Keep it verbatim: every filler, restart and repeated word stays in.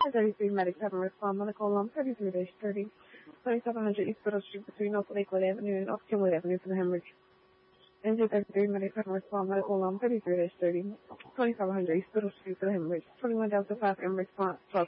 thirty-three medics haven't responded. Medical alarm thirty-three dash thirty. twenty-seven hundred East Biddle Street between North Lakewood Avenue and Off Kimwood Avenue for the hemorrhage. Engine thirty-three medics haven't responded. Medical alarm thirty-three dash thirty. twenty-seven hundred East Biddle Street for the hemorrhage. twenty-one Delta five M response. twelve